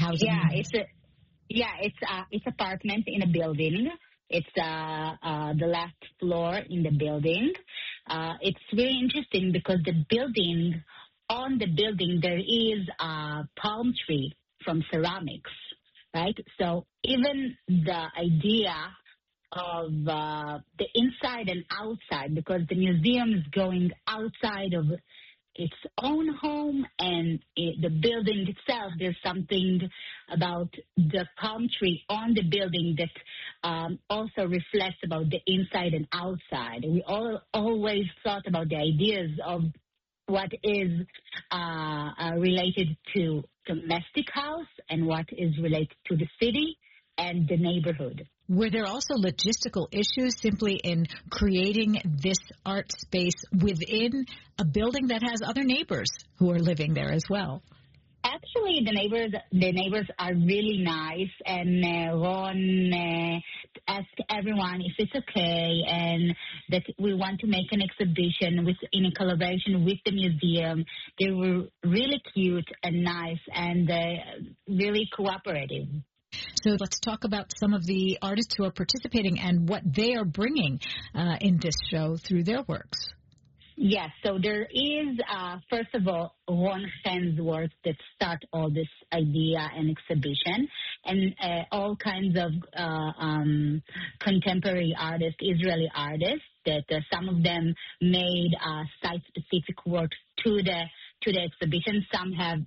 housing Yeah, unit? it's apartment in a building. It's the last floor in the building. It's very interesting because on the building there is a palm tree from ceramics, right? So even the idea of the inside and outside, because the museum is going outside of its own home and the building itself. There's something about the palm tree on the building that also reflects about the inside and outside. We always thought about the ideas of what is related to domestic house and what is related to the city and the neighborhood. Were there also logistical issues simply in creating this art space within a building that has other neighbors who are living there as well? Actually, the neighbors are really nice, and Ron asked everyone if it's okay, and that we want to make an exhibition in a collaboration with the museum. They were really cute and nice, and really cooperative. So let's talk about some of the artists who are participating and what they are bringing in this show through their works. Yes, so there is, first of all, Ron Chen's work that start all this idea and exhibition, and all kinds of contemporary artists, Israeli artists, that some of them made site-specific works to the exhibition. Some have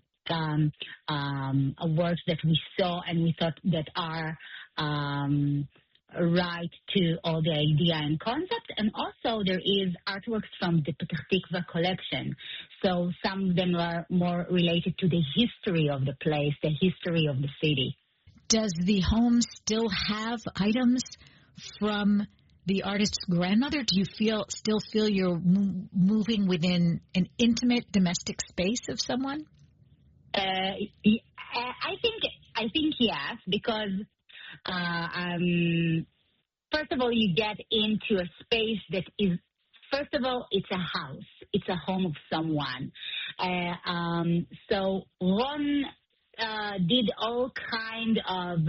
works that we saw and we thought that are right to all the idea and concept. And also there is artworks from the Petah Tikva collection. So some of them are more related to the history of the place, the history of the city. Does the home still have items from the artist's grandmother? Do you still feel you're moving within an intimate domestic space of someone? I think yes, because first of all, you get into a space that is, first of all, it's a house, it's a home of someone. So Ron did all kind of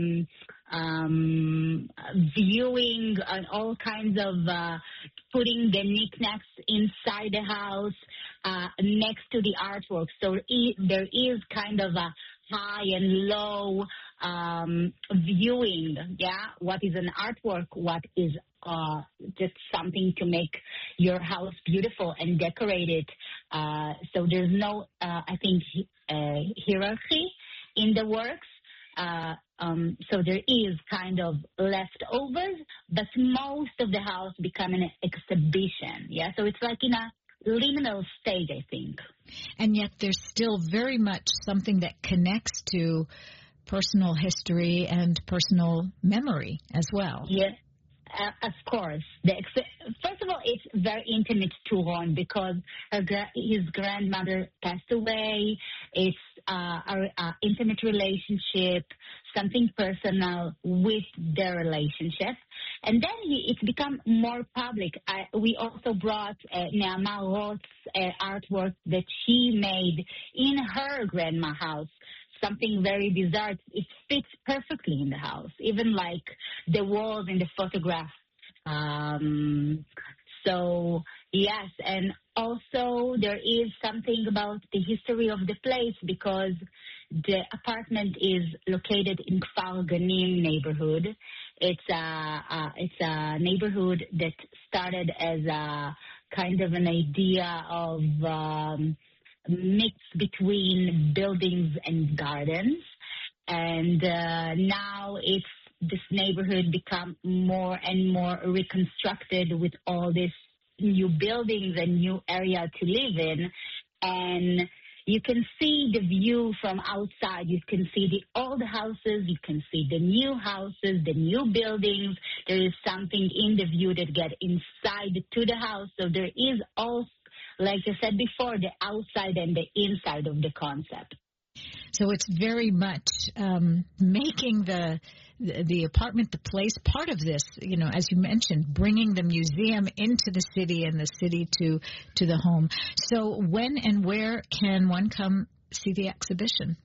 viewing and all kinds of putting the knickknacks inside the house next to the artwork. So there is kind of a high and low viewing, what is an artwork, what is just something to make your house beautiful and decorate it. So there's no, I think, hierarchy in the works. So there is kind of leftovers, but most of the house become an exhibition. So it's like in a liminal state, I think. And yet there's still very much something that connects to personal history and personal memory as well. Yeah, of course. First of all, it's very intimate to Ron because his grandmother passed away. It's our intimate relationship, something personal with their relationship. And then it's become more public. We also brought Neama Roth's artwork that she made in her grandma's house. Something very bizarre. It fits perfectly in the house, even like the walls in the photograph. So, yes, and also there is something about the history of the place because the apartment is located in Kfar Ganim neighborhood. It's a neighborhood that started as a kind of an idea of mix between buildings and gardens, and now this neighborhood become more and more reconstructed with all these new buildings and new area to live in, and you can see the view from outside. You can see the old houses, you can see the new houses, the new buildings. There is something in the view that get inside to the house, so there is also, like I said before, the outside and the inside of the concept. So it's very much making the apartment, the place, part of this, as you mentioned, bringing the museum into the city and the city to the home. So when and where can one come see the exhibition?